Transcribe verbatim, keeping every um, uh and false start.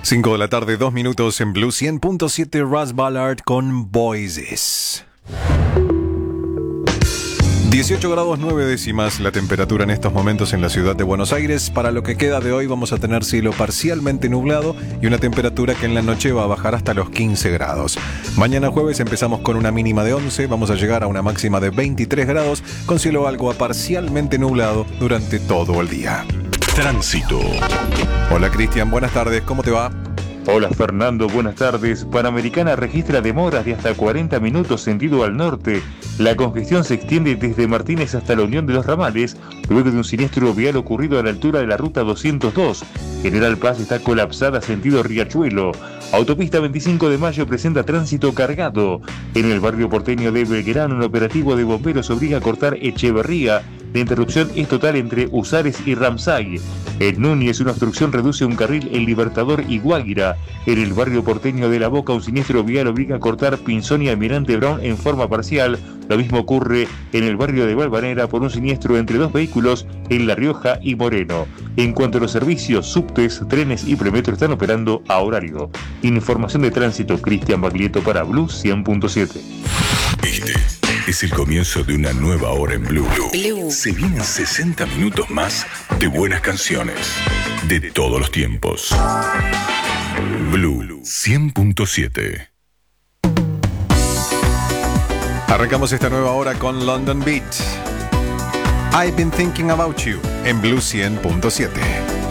cinco de la tarde, dos minutos en Blue cien punto siete. Russ Ballard con Voices. dieciocho grados nueve décimas la temperatura en estos momentos en la ciudad de Buenos Aires. Para lo que queda de hoy vamos a tener cielo parcialmente nublado y una temperatura que en la noche va a bajar hasta los quince grados. Mañana jueves empezamos con una mínima de once, vamos a llegar a una máxima de veintitrés grados con cielo algo parcialmente nublado durante todo el día. Tránsito. Hola Cristian, buenas tardes, ¿cómo te va? Hola Fernando, buenas tardes. Panamericana registra demoras de hasta cuarenta minutos sentido al norte. La congestión se extiende desde Martínez hasta la Unión de los Ramales, luego de un siniestro vial ocurrido a la altura de la ruta doscientos dos. General Paz está colapsada sentido Riachuelo. Autopista veinticinco de mayo presenta tránsito cargado. En el barrio porteño de Belgrano, un operativo de bomberos obliga a cortar Echeverría. La interrupción es total entre Usares y Ramsay. En Núñez, una obstrucción reduce un carril en Libertador y Guáguira. En el barrio porteño de La Boca, un siniestro vial obliga a cortar Pinzón y Almirante Brown en forma parcial. Lo mismo ocurre en el barrio de Valvanera por un siniestro entre dos vehículos en La Rioja y Moreno. En cuanto a los servicios, subtes, trenes y premetro están operando a horario. Información de tránsito, Cristian Baglietto para Blue cien punto siete. Este es el comienzo de una nueva hora en Blue. Blue. Se vienen sesenta minutos más de buenas canciones de todos los tiempos. Blue cien punto siete. Arrancamos esta nueva hora con London Beat. I've been thinking about you en Blue cien punto siete.